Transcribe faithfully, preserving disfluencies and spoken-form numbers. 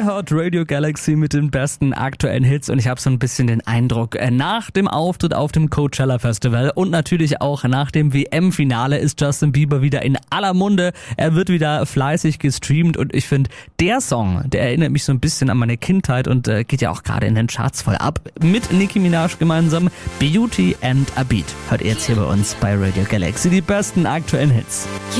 Ihr hört Radio Galaxy mit den besten aktuellen Hits und ich habe so ein bisschen den Eindruck, nach dem Auftritt auf dem Coachella Festival und natürlich auch nach dem W M-Finale ist Justin Bieber wieder in aller Munde. Er wird wieder fleißig gestreamt und ich finde, der Song, der erinnert mich so ein bisschen an meine Kindheit und äh, geht ja auch gerade in den Charts voll ab. Mit Nicki Minaj gemeinsam, Beauty and a Beat. Hört ihr jetzt hier bei uns bei Radio Galaxy die besten aktuellen Hits.